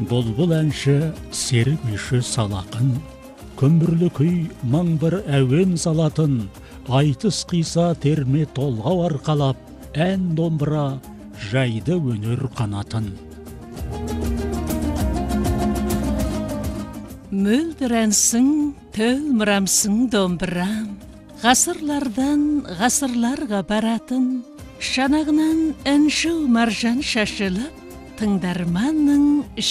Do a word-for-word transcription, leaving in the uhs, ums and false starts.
Бұлбұл әнші серік үйші салақын, көмірлі күй маң бір әуен салатын, айтыс қиса терме толғау арқалап, ән домбыра жайды өнер қанатын. Мөлдір әнсің, төлмірамсың домбырам, ғасырлардан ғасырларға баратын, шанағынан әнші маржан шашылып, тыңдарманның